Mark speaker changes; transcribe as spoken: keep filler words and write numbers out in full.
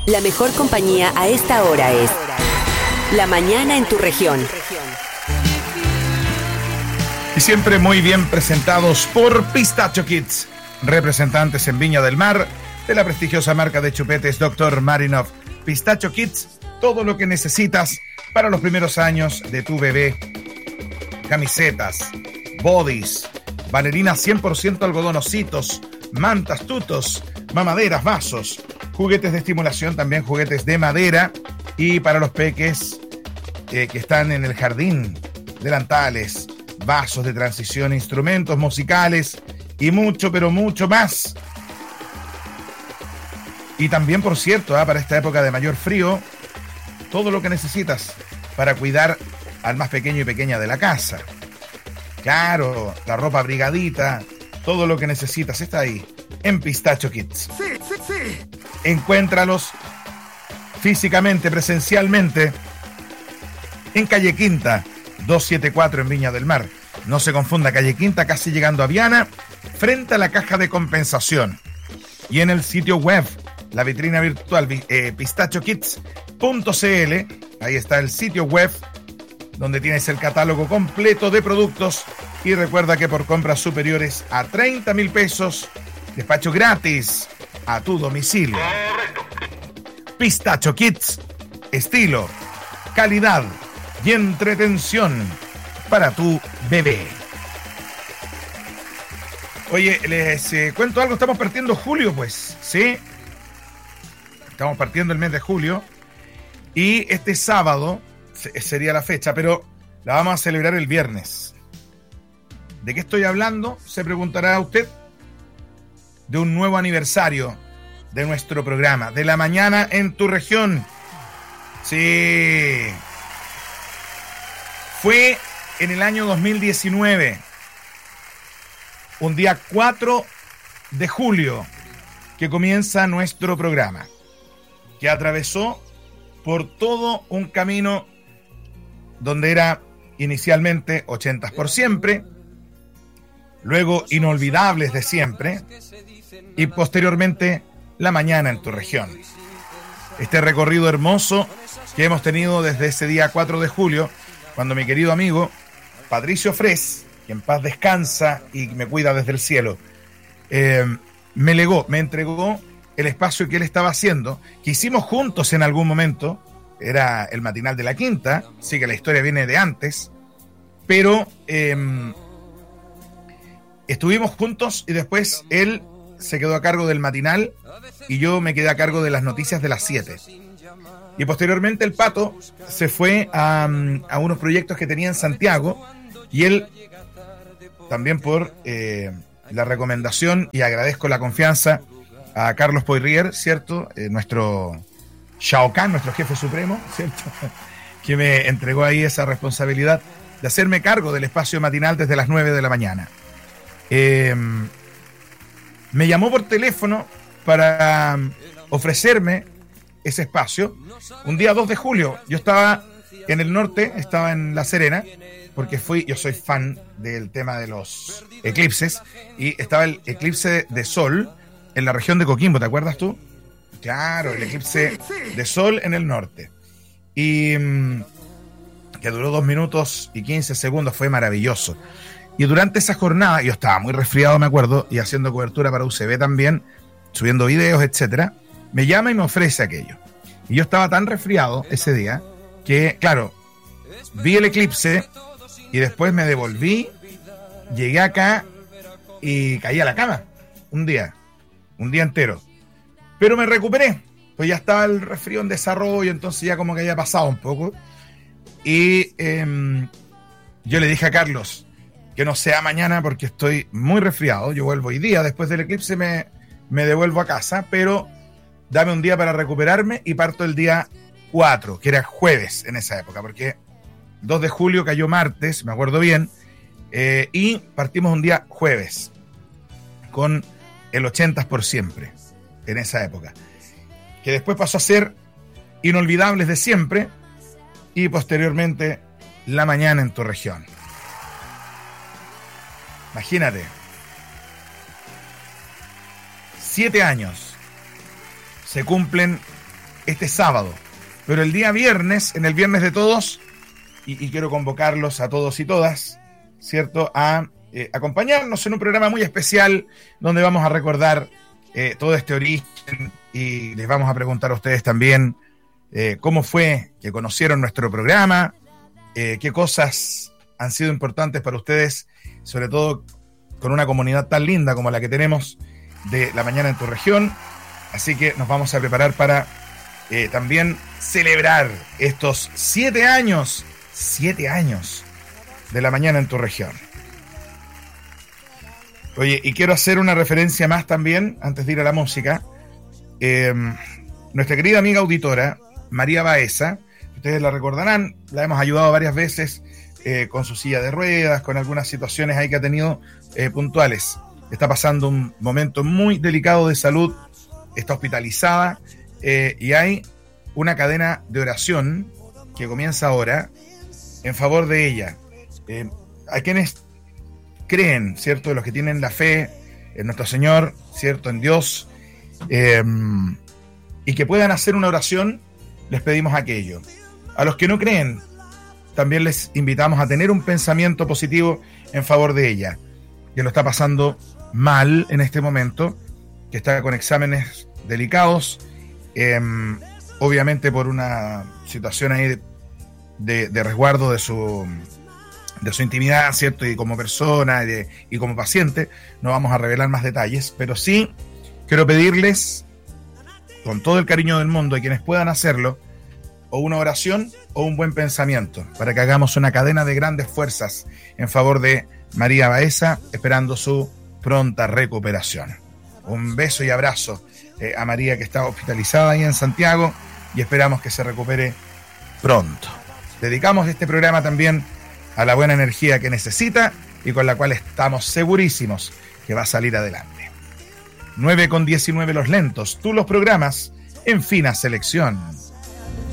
Speaker 1: La mejor compañía a esta hora es La Mañana en tu región.
Speaker 2: Y siempre muy bien presentados por Pistacho Kids, representantes en Viña del Mar de la prestigiosa marca de chupetes doctor Marinov. Pistacho Kids, todo lo que necesitas para los primeros años de tu bebé. Camisetas, bodys, bailarinas cien por ciento algodonositos, mantas, tutos, mamaderas, vasos, juguetes de estimulación, también juguetes de madera, y para los peques eh, que están en el jardín, delantales, vasos de transición, instrumentos musicales y mucho, pero mucho más. Y también, por cierto, ¿eh? para esta época de mayor frío, todo lo que necesitas para cuidar al más pequeño y pequeña de la casa. Claro, la ropa abrigadita, todo lo que necesitas está ahí, en Pistacho Kids.
Speaker 3: Sí, sí, sí.
Speaker 2: Encuéntralos físicamente, presencialmente, en Calle Quinta, doscientos setenta y cuatro en Viña del Mar. No se confunda, Calle Quinta, casi llegando a Viana, frente a la caja de compensación. Y en el sitio web, la vitrina virtual eh, pistacho kids punto c l, ahí está el sitio web, donde tienes el catálogo completo de productos. Y recuerda que por compras superiores a treinta mil pesos, despacho gratis a tu domicilio. Pistacho Kids, estilo, calidad y entretención para tu bebé. Oye, les eh, cuento algo, estamos partiendo julio, pues, ¿sí? Estamos partiendo el mes de julio y este sábado sería la fecha, pero la vamos a celebrar el viernes. ¿De qué estoy hablando? Se preguntará usted. De un nuevo aniversario de nuestro programa, de La Mañana en tu región. Sí. Fue en el año dos mil diecinueve, un día cuatro de julio, que comienza nuestro programa, que atravesó por todo un camino donde era inicialmente ochentas por siempre, luego Inolvidables de siempre y posteriormente La Mañana en tu región. Este recorrido hermoso que hemos tenido desde ese día cuatro de julio, cuando mi querido amigo Patricio Fres, que en paz descansa y me cuida desde el cielo, eh, me legó, me entregó el espacio que él estaba haciendo, que hicimos juntos en algún momento. Era el matinal de la Quinta, sí que la historia viene de antes, pero eh, estuvimos juntos y después él se quedó a cargo del matinal y yo me quedé a cargo de las noticias de las siete. Y posteriormente el Pato se fue a, a unos proyectos que tenía en Santiago, y él también por eh, la recomendación, y agradezco la confianza a Carlos Poirier, ¿cierto? Eh, nuestro Shao Kahn, nuestro jefe supremo, ¿cierto? Que me entregó ahí esa responsabilidad de hacerme cargo del espacio matinal desde las nueve de la mañana. Eh, me llamó por teléfono para ofrecerme ese espacio un día dos de julio. Yo estaba en el norte, estaba en La Serena, porque fui, yo soy fan del tema de los eclipses, y estaba el eclipse de sol en la región de Coquimbo, ¿te acuerdas tú? Claro, el eclipse de sol en el norte. Y mmm, que duró dos minutos y quince segundos, fue maravilloso. Y durante esa jornada, yo estaba muy resfriado, me acuerdo, y haciendo cobertura para U C B también, subiendo videos, etcétera. Me llama y me ofrece aquello. Y yo estaba tan resfriado ese día que, claro, vi el eclipse y después me devolví, llegué acá y caí a la cama un día, un día entero. Pero me recuperé, pues ya estaba el resfrío en desarrollo, entonces ya como que había pasado un poco. Y eh, yo le dije a Carlos que no sea mañana porque estoy muy resfriado. Yo vuelvo hoy día, después del eclipse me, me devuelvo a casa, pero dame un día para recuperarme y parto el día cuatro, que era jueves en esa época, porque dos de julio cayó martes, me acuerdo bien, eh, y partimos un día jueves con el ochentas por siempre en esa época, que después pasó a ser Inolvidables de siempre y posteriormente La Mañana en tu región. Imagínate, siete años se cumplen este sábado. Pero el día viernes, en el Viernes de Todos, y, y quiero convocarlos a todos y todas, ¿cierto?, a eh, acompañarnos en un programa muy especial donde vamos a recordar eh, todo este origen y les vamos a preguntar a ustedes también eh, cómo fue que conocieron nuestro programa, eh, qué cosas han sido importantes para ustedes, sobre todo con una comunidad tan linda como la que tenemos de La Mañana en tu Región. Así que nos vamos a preparar para eh, también celebrar estos siete años, siete años de La Mañana en tu Región. Oye, y quiero hacer una referencia más también, antes de ir a la música. Eh, nuestra querida amiga auditora, María Baeza, ustedes la recordarán, la hemos ayudado varias veces eh, con su silla de ruedas, con algunas situaciones ahí que ha tenido eh, puntuales. Está pasando un momento muy delicado de salud, está hospitalizada eh, y hay una cadena de oración que comienza ahora en favor de ella. Eh, hay quienes creen, ¿cierto?, de los que tienen la fe en nuestro Señor, ¿cierto?, en Dios, eh, y que puedan hacer una oración, les pedimos aquello. A los que no creen, también les invitamos a tener un pensamiento positivo en favor de ella, que lo está pasando mal en este momento, que está con exámenes delicados, eh, obviamente por una situación ahí de, de, de resguardo de su, de su intimidad, ¿cierto? Y como persona y, de, y como paciente, no vamos a revelar más detalles, pero sí quiero pedirles, con todo el cariño del mundo, a quienes puedan hacerlo, o una oración o un buen pensamiento, para que hagamos una cadena de grandes fuerzas en favor de María Baeza, esperando su pronta recuperación. Un beso y abrazo eh, a María, que está hospitalizada ahí en Santiago, y esperamos que se recupere pronto. Dedicamos este programa también a la buena energía que necesita y con la cual estamos segurísimos que va a salir adelante. nueve con diecinueve los lentos, tú los programas en fina selección.